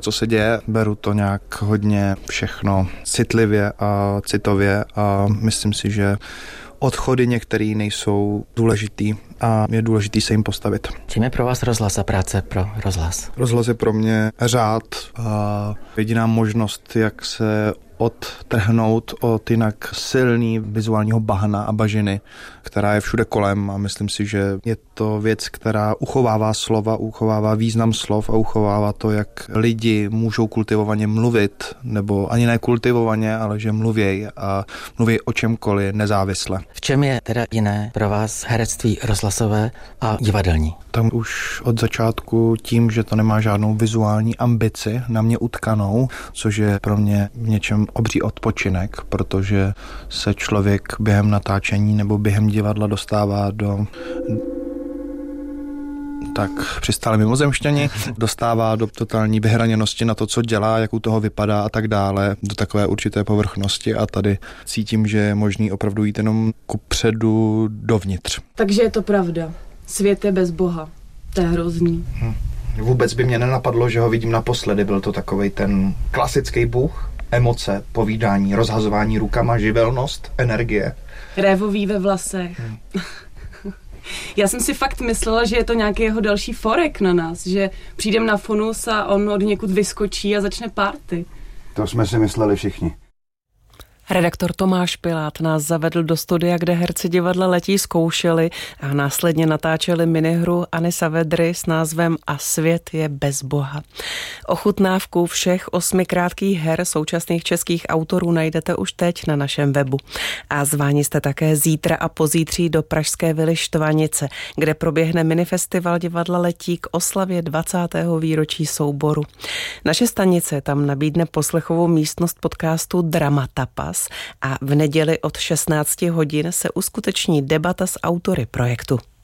co se děje. Beru to nějak hodně všechno citlivě a citově a myslím si, že odchody některý nejsou důležitý a je důležitý se jim postavit. Čím je pro vás rozhlas a práce pro rozhlas? Rozhlas je pro mě řád a jediná možnost, jak se odtrhnout od jinak silný vizuálního bahna a bažiny, která je všude kolem a myslím si, že je to věc, která uchovává slova, uchovává význam slov a uchovává to, jak lidi můžou kultivovaně mluvit, nebo ani ne kultivovaně, ale že mluvěj a mluví o čemkoliv nezávisle. V čem je teda jiné pro vás herectví rozhlasové a divadelní? Tam už od začátku tím, že to nemá žádnou vizuální ambici na mě utkanou, což je pro mě v něčem obří odpočinek, protože se člověk během natáčení nebo během divadla dostává do přistále mimozemšťani, dostává do totální vyhraněnosti na to, co dělá, jak u toho vypadá a tak dále, do takové určité povrchnosti a tady cítím, že je možný opravdu jít jenom kupředu dovnitř. Takže je to pravda. Svět je bez Boha. To je hrozný. Vůbec by mě nenapadlo, že ho vidím naposledy. Byl to takovej ten klasický Bůh, emoce, povídání, rozhazování rukama, živelnost, energie. Révový ve vlasech. Já jsem si fakt myslela, že je to nějaký jeho další forek na nás, že přijdem na Fonus a on od někud vyskočí a začne party. To jsme si mysleli všichni. Redaktor Tomáš Pilát nás zavedl do studia, kde herci divadla Letí zkoušeli a následně natáčeli minihru Anny Saavedry s názvem A svět je bez Boha. Ochutnávku všech 8 krátkých her současných českých autorů najdete už teď na našem webu. A zváni jste také zítra a pozítří do pražské vily Štvanice, kde proběhne minifestival divadla Letí k oslavě 20. výročí souboru. Naše stanice tam nabídne poslechovou místnost podcastu Drama Tapas a v neděli od 16 hodin se uskuteční debata s autory projektu.